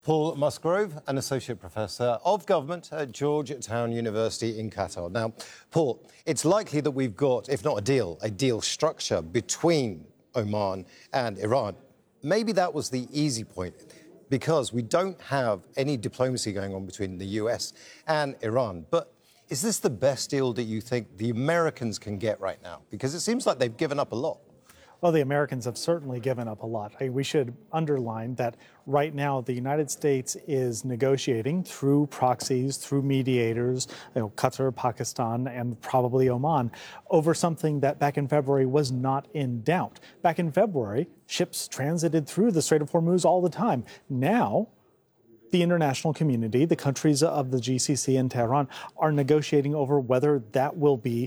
Paul Musgrove, an Associate Professor of Government at Georgetown University in Qatar. Now, Paul, it's likely that we've got, if not a deal structure between Oman and Iran. Maybe that was the easy point, because we don't have any diplomacy going on between the US and Iran. But is this the best deal that you think the Americans can get right now? Because it seems like they've given up a lot. Well, the Americans have certainly given up a lot. We should underline that right now the United States is negotiating through proxies, through mediators, Qatar, Pakistan, and probably Oman, over something that back in February was not in doubt. Back in February, ships transited through the Strait of Hormuz all the time. Now, the international community, the countries of the GCC and Tehran, are negotiating over whether that will be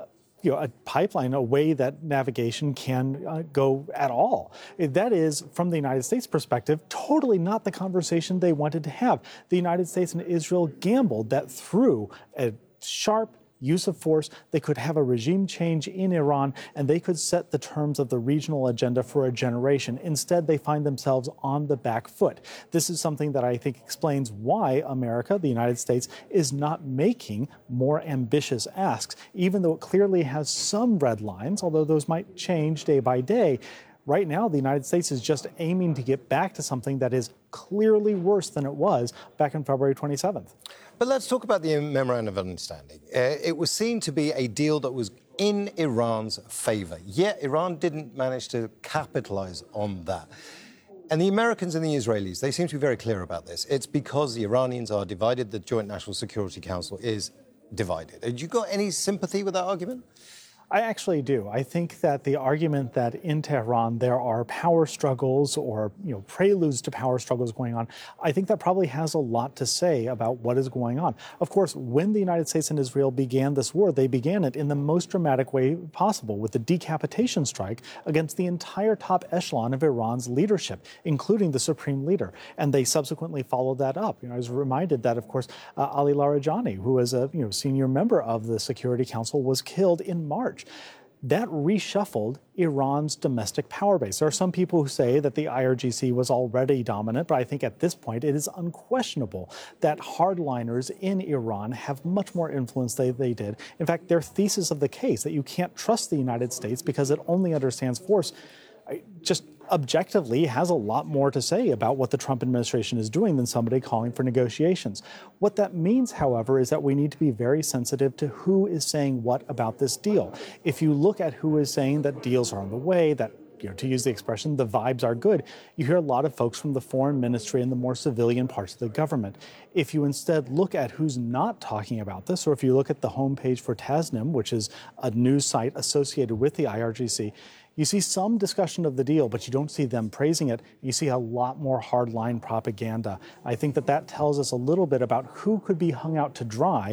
a pipeline, a way that navigation can go at all. That is, from the United States perspective, totally not the conversation they wanted to have. The United States and Israel gambled that through a sharp use of force, they could have a regime change in Iran, and they could set the terms of the regional agenda for a generation. Instead, they find themselves on the back foot. This is something that I think explains why America, the United States, is not making more ambitious asks, even though it clearly has some red lines, although those might change day by day. Right now, the United States is just aiming to get back to something that is clearly worse than it was back on February 27th. But let's talk about the Memorandum of Understanding. It was seen to be a deal that was in Iran's favor, yet Iran didn't manage to capitalize on that. And the Americans and the Israelis, they seem to be very clear about this. It's because the Iranians are divided, the Joint National Security Council is divided. Have you got any sympathy with that argument? I actually do. I think that the argument that in Tehran there are power struggles or preludes to power struggles going on, I think that probably has a lot to say about what is going on. Of course, when the United States and Israel began this war, they began it in the most dramatic way possible, with the decapitation strike against the entire top echelon of Iran's leadership, including the supreme leader. And they subsequently followed that up. I was reminded that, of course, Ali Larijani, who was a senior member of the Security Council, was killed in March. That reshuffled Iran's domestic power base. There are some people who say that the IRGC was already dominant, but I think at this point it is unquestionable that hardliners in Iran have much more influence than they did. In fact, their thesis of the case, that you can't trust the United States because it only understands force, just objectively has a lot more to say about what the Trump administration is doing than somebody calling for negotiations. What that means, however, is that we need to be very sensitive to who is saying what about this deal. If you look at who is saying that deals are on the way, that, to use the expression, the vibes are good, you hear a lot of folks from the foreign ministry and the more civilian parts of the government. If you instead look at who's not talking about this, or if you look at the homepage for Tasnim, which is a news site associated with the IRGC, you see some discussion of the deal, but you don't see them praising it. You see a lot more hardline propaganda. I think that tells us a little bit about who could be hung out to dry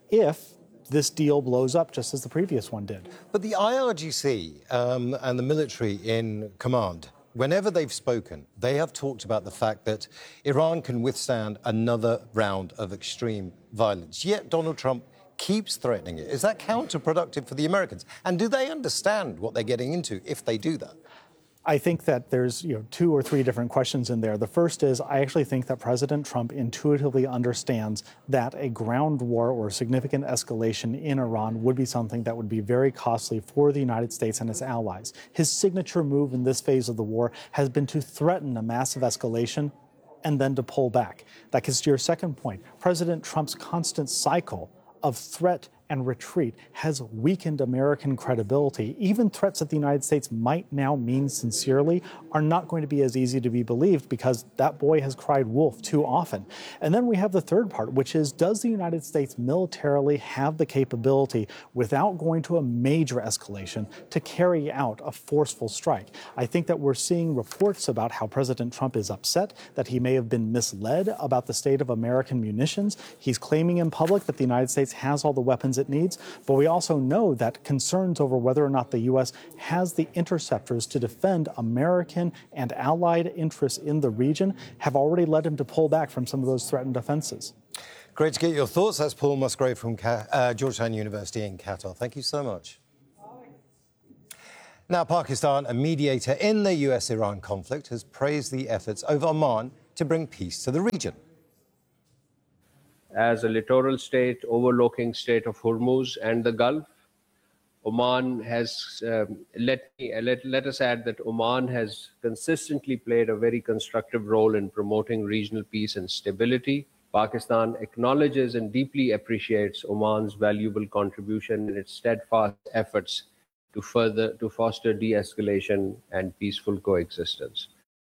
if this deal blows up just as the previous one did. But the IRGC and the military in command, whenever they've spoken, they have talked about the fact that Iran can withstand another round of extreme violence. Yet Donald Trump keeps threatening it. Is that counterproductive for the Americans? And do they understand what they're getting into if they do that? I think that there's two or three different questions in there. The first is, I actually think that President Trump intuitively understands that a ground war or significant escalation in Iran would be something that would be very costly for the United States and its allies. His signature move in this phase of the war has been to threaten a massive escalation and then to pull back. That gets to your second point. President Trump's constant cycle of threat and retreat has weakened American credibility. Even threats that the United States might now mean sincerely are not going to be as easy to be believed because that boy has cried wolf too often. And then we have the third part, which is, does the United States militarily have the capability, without going to a major escalation, to carry out a forceful strike? I think that we're seeing reports about how President Trump is upset, that he may have been misled about the state of American munitions. He's claiming in public that the United States has all the weapons it needs, but we also know that concerns over whether or not the U.S. has the interceptors to defend American and allied interests in the region have already led him to pull back from some of those threatened offenses. Great to get your thoughts. That's Paul Musgrave from Georgetown University in Qatar. Thank you so much. Now, Pakistan, a mediator in the US-Iran conflict, has praised the efforts of Oman to bring peace to the region. As a littoral state overlooking Strait of Hormuz and the Gulf, Oman has, let us add that Oman has consistently played a very constructive role in promoting regional peace and stability. Pakistan acknowledges and deeply appreciates Oman's valuable contribution in its steadfast efforts to foster de-escalation and peaceful coexistence.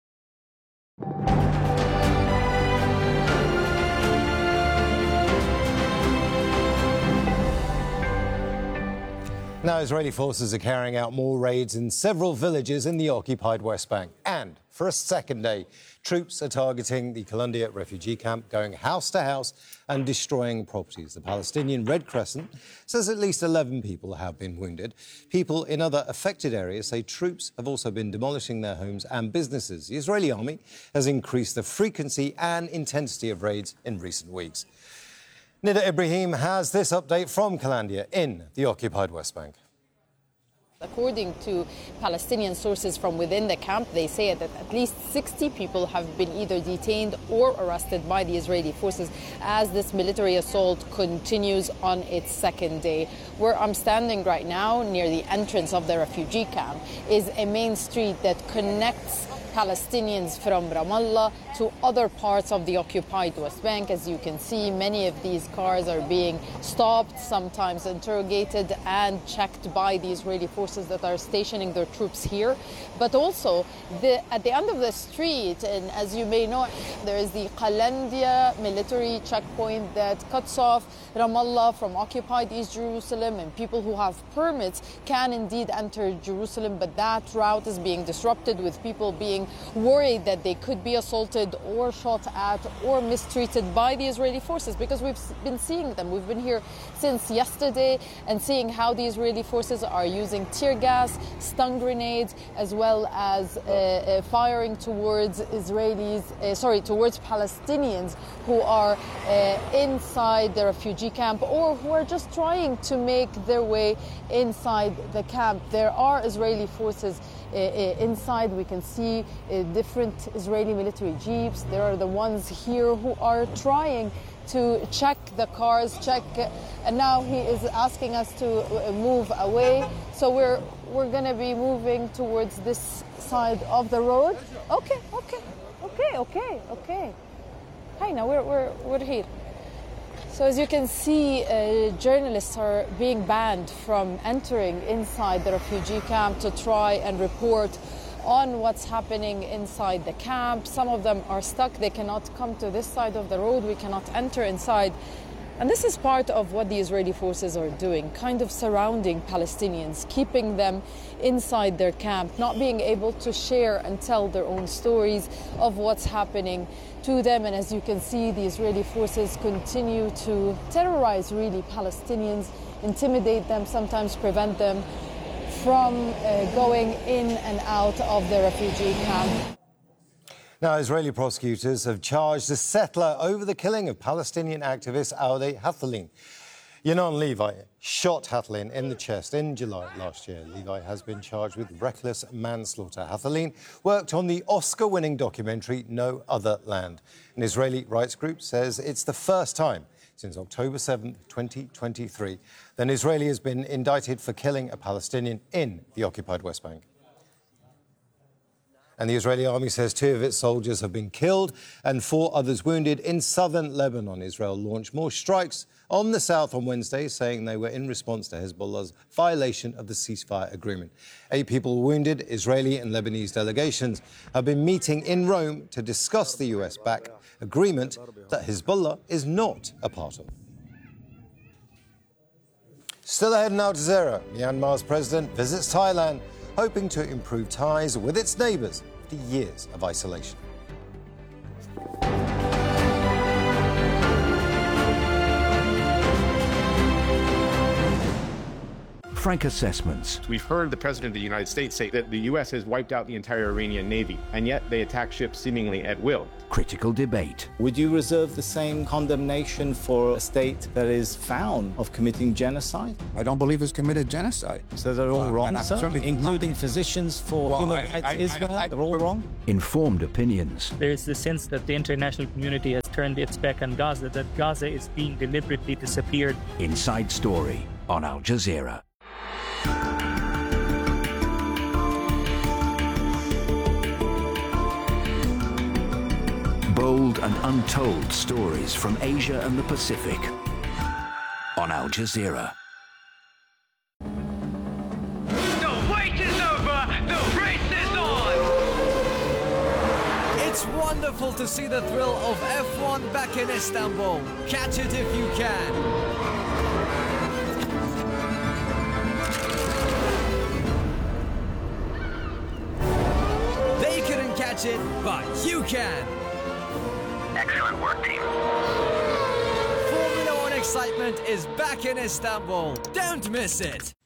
Now, Israeli forces are carrying out more raids in several villages in the occupied West Bank. And for a second day, troops are targeting the Kalandia refugee camp, going house to house and destroying properties. The Palestinian Red Crescent says at least 11 people have been wounded. People in other affected areas say troops have also been demolishing their homes and businesses. The Israeli army has increased the frequency and intensity of raids in recent weeks. Nida Ibrahim has this update from Kalandia in the occupied West Bank. According to Palestinian sources from within the camp, they say that at least 60 people have been either detained or arrested by the Israeli forces as this military assault continues on its second day. Where I'm standing right now, near the entrance of the refugee camp, is a main street that connects Palestinians from Ramallah to other parts of the occupied West Bank. As you can see, many of these cars are being stopped, sometimes interrogated and checked by the Israeli forces that are stationing their troops here. But also, at the end of the street, and as you may know, there is the Qalandia military checkpoint that cuts off Ramallah from occupied East Jerusalem, and people who have permits can indeed enter Jerusalem, but that route is being disrupted with people being worried that they could be assaulted or shot at or mistreated by the Israeli forces, because we've been seeing them. We've been here since yesterday and seeing how the Israeli forces are using tear gas, stun grenades, as well as firing towards towards Palestinians who are inside the refugee camp or who are just trying to make their way inside the camp. There are Israeli forces inside. We can see different Israeli military jeeps. There are the ones here who are trying to check the cars, and now he is asking us to move away. So we're going to be moving towards this side of the road. Okay. Hi, now we're here. So as you can see, journalists are being banned from entering inside the refugee camp to try and report on what's happening inside the camp. Some of them are stuck. They cannot come to this side of the road. We cannot enter inside. And this is part of what the Israeli forces are doing, kind of surrounding Palestinians, keeping them inside their camp, not being able to share and tell their own stories of what's happening to them. And as you can see, the Israeli forces continue to terrorize really Palestinians, intimidate them, sometimes prevent them from going in and out of the refugee camp. Now, Israeli prosecutors have charged a settler over the killing of Palestinian activist Audeh Hathalin. Yanon Levi shot Hathalin in the chest in July last year. Levi has been charged with reckless manslaughter. Hathalin worked on the Oscar-winning documentary No Other Land. An Israeli rights group says it's the first time since October 7, 2023, that an Israeli has been indicted for killing a Palestinian in the occupied West Bank. And the Israeli army says 2 of its soldiers have been killed and 4 others wounded in southern Lebanon. Israel launched more strikes on the south on Wednesday, saying they were in response to Hezbollah's violation of the ceasefire agreement. 8 people wounded. Israeli and Lebanese delegations have been meeting in Rome to discuss the US-backed agreement that Hezbollah is not a part of. Still ahead in Al Jazeera, Myanmar's president visits Thailand, hoping to improve ties with its neighbours after years of isolation. frank assessments. We've heard the President of the United States say that the U.S. has wiped out the entire Iranian Navy, and yet they attack ships seemingly at will. Critical debate. Would you reserve the same condemnation for a state that is found of committing genocide? I don't believe it's committed genocide. So they're all wrong, sir? Including physicians for human rights Israel? They're all wrong? Informed opinions. There is the sense that the international community has turned its back on Gaza, that Gaza is being deliberately disappeared. Inside Story on Al Jazeera. Bold and untold stories from Asia and the Pacific on Al Jazeera. The wait is over! The race is on! It's wonderful to see the thrill of F1 back in Istanbul. Catch it if you can. They couldn't catch it, but you can. Excellent work, team. Formula One excitement is back in Istanbul. Don't miss it.